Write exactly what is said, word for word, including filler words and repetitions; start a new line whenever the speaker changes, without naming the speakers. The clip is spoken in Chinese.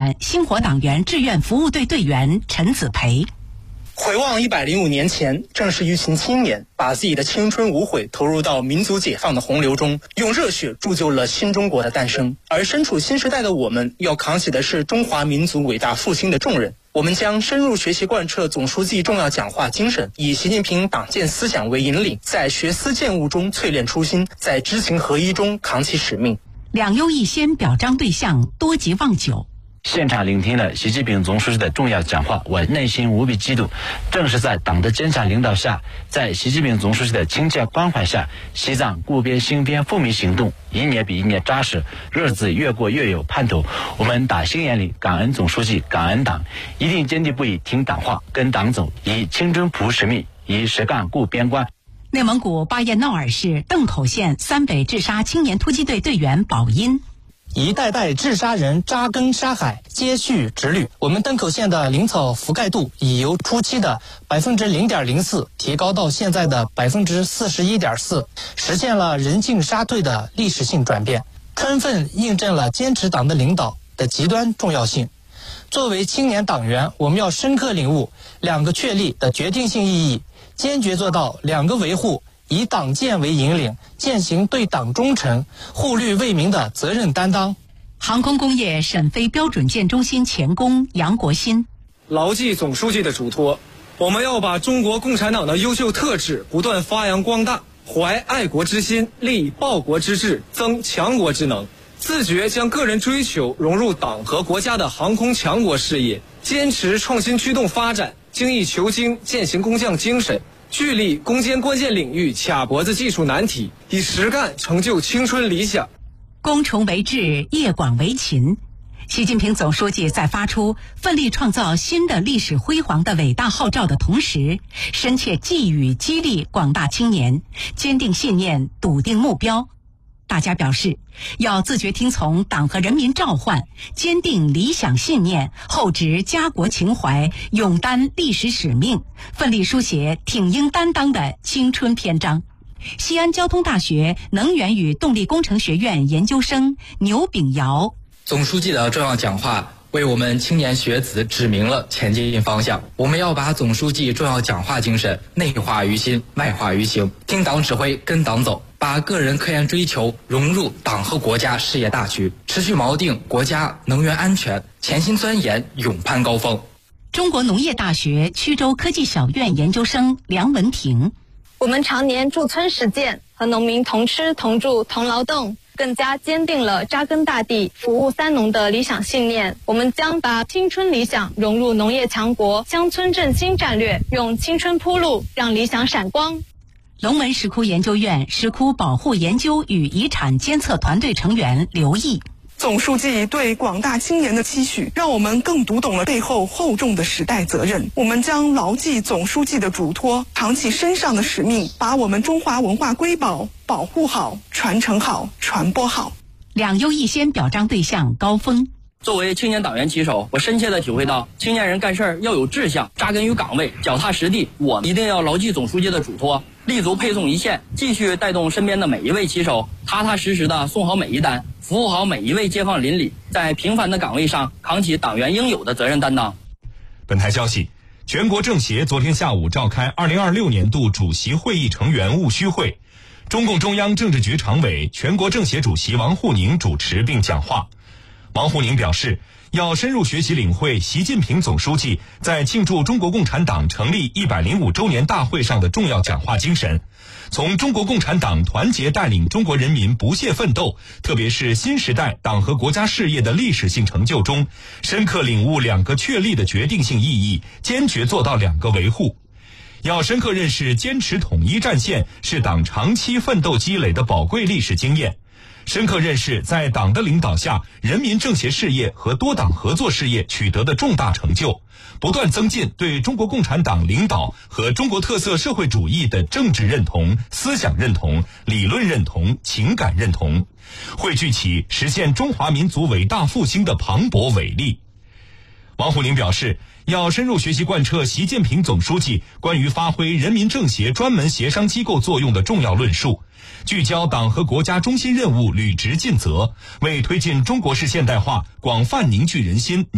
县星火党员志愿服务队队员陈子培。
回望一百零五年前，正是一群青年把自己的青春无悔投入到民族解放的洪流中，用热血铸就了新中国的诞生。而身处新时代的我们，要扛起的是中华民族伟大复兴的重任。我们将深入学习贯彻总书记重要讲话精神，以习近平党建思想为引领，在学思践悟中淬炼初心，在知行合一中扛起使命。
两优一先表彰对象多吉望九。
现场聆听了习近平总书记的重要讲话，我内心无比激动。正是在党的坚强领导下，在习近平总书记的亲切关怀下，西藏固边兴边富民行动一年比一年扎实，日子越过越有盼头。我们打心眼里感恩总书记，感恩党，一定坚定不移听党话，跟党走，以青春谱使命，以实干固边关。
内蒙古巴彦淖尔市邓口县三北治沙青年突击队队员宝音。
一代代治沙人扎根沙海，接续直旅。我们邓口县的林草覆盖度已由初期的百分之零点零四提高到现在的百分之四十一点四，实现了人进沙退的历史性转变，充分印证了坚持党的领导的极端重要性。作为青年党员，我们要深刻领悟两个确立的决定性意义，坚决做到两个维护。以党建为引领，践行对党忠诚、护绿为民的责任担当。
航空工业沈飞标准舰中心前工杨国新，
牢记总书记的嘱托，我们要把中国共产党的优秀特质不断发扬光大，怀爱国之心，立报国之志，增强国之能，自觉将个人追求融入党和国家的航空强国事业，坚持创新驱动发展，精益求精，践行工匠精神。聚力攻坚关键领域卡脖子技术难题，以实干成就青春理想。
攻崇为智，业广为勤。习近平总书记在发出奋力创造新的历史辉煌的伟大号召的同时，深切寄语激励广大青年坚定信念，笃定目标。大家表示，要自觉听从党和人民召唤，坚定理想信念，厚植家国情怀，勇担历史使命，奋力书写挺膺担当的青春篇章。西安交通大学能源与动力工程学院研究生牛炳尧，
总书记的重要讲话为我们青年学子指明了前进方向。我们要把总书记重要讲话精神内化于心，外化于行，听党指挥，跟党走，把个人科研追求融入党和国家事业大局，持续锚定国家能源安全，潜心钻研，勇攀高峰。
中国农业大学曲州科技小院研究生梁文婷，
我们常年驻村实践，和农民同吃同住同劳动，更加坚定了扎根大地、服务三农的理想信念。我们将把青春理想融入农业强国乡村振兴战略，用青春铺路，让理想闪光。
龙门石窟研究院石窟保护研究与遗产监测团队成员刘毅，
总书记对广大青年的期许，让我们更读懂了背后厚重的时代责任。我们将牢记总书记的嘱托，扛起身上的使命，把我们中华文化瑰宝保护好、传承好、传播好。
两优一先表彰对象高峰，
作为青年党员旗手，我深切地体会到青年人干事儿要有志向，扎根于岗位，脚踏实地。我一定要牢记总书记的嘱托，立足配送一线，继续带动身边的每一位旗手，踏踏实实地送好每一单，服务好每一位街坊邻里，在平凡的岗位上扛起党员应有的责任担当。
本台消息，全国政协昨天下午召开二零二六年度主席会议成员务虚会，中共中央政治局常委、全国政协主席王沪宁主持并讲话。王沪宁表示，要深入学习领会习近平总书记在庆祝中国共产党成立一百零五周年大会上的重要讲话精神，从中国共产党团结带领中国人民不懈奋斗，特别是新时代党和国家事业的历史性成就中，深刻领悟两个确立的决定性意义，坚决做到两个维护。要深刻认识坚持统一战线是党长期奋斗积累的宝贵历史经验，深刻认识在党的领导下，人民政协事业和多党合作事业取得的重大成就，不断增进对中国共产党领导和中国特色社会主义的政治认同、思想认同、理论认同、情感认同，汇聚起实现中华民族伟大复兴的磅礴伟力。王沪宁表示，要深入学习贯彻习近平总书记关于发挥人民政协专门协商机构作用的重要论述，聚焦党和国家中心任务，履职尽责，为推进中国式现代化广泛凝聚人心。